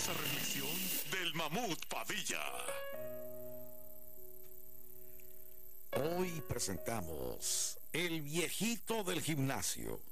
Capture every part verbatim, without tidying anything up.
sabrosa reflexión del Mamut Padilla. Hoy presentamos El viejito del gimnasio.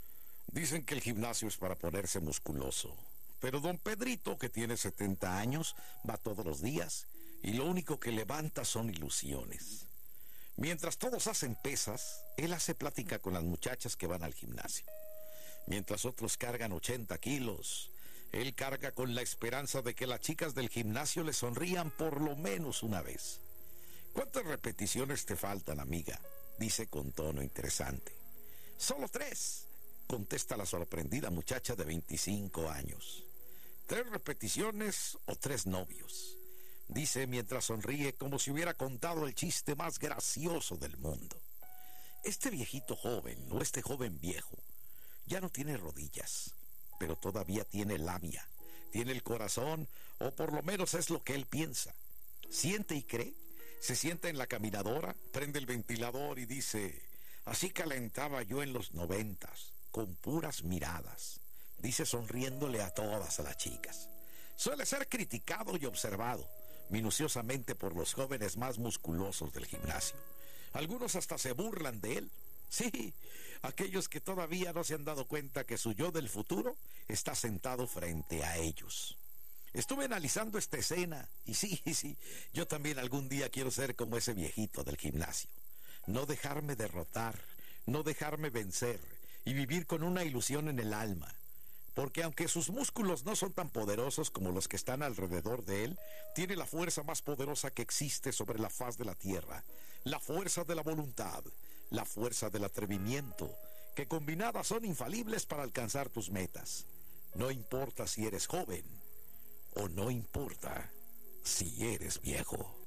Dicen que el gimnasio es para ponerse musculoso, pero don Pedrito, que tiene setenta años, va todos los días y lo único que levanta son ilusiones. Mientras todos hacen pesas, él hace plática con las muchachas que van al gimnasio. Mientras otros cargan ochenta kilos, él carga con la esperanza de que las chicas del gimnasio le sonrían por lo menos una vez. ¿Cuántas repeticiones te faltan, amiga?, dice con tono interesante. Solo tres, contesta la sorprendida muchacha de veinticinco años. ¿Tres repeticiones o tres novios?, dice mientras sonríe como si hubiera contado el chiste más gracioso del mundo. Este viejito joven, o este joven viejo, ya no tiene rodillas, pero todavía tiene labia, tiene el corazón, o por lo menos es lo que él piensa. Siente y cree, se sienta en la caminadora, prende el ventilador y dice: así calentaba yo en los noventas, con puras miradas, dice sonriéndole a todas las chicas. Suele ser criticado y observado minuciosamente por los jóvenes más musculosos del gimnasio. Algunos hasta se burlan de él. Sí, aquellos que todavía no se han dado cuenta que su yo del futuro está sentado frente a ellos. Estuve analizando esta escena y sí, sí, yo también algún día quiero ser como ese viejito del gimnasio. No dejarme derrotar, no dejarme vencer y vivir con una ilusión en el alma. Porque aunque sus músculos no son tan poderosos como los que están alrededor de él, tiene la fuerza más poderosa que existe sobre la faz de la tierra, la fuerza de la voluntad, la fuerza del atrevimiento, que combinadas son infalibles para alcanzar tus metas. No importa si eres joven o no importa si eres viejo.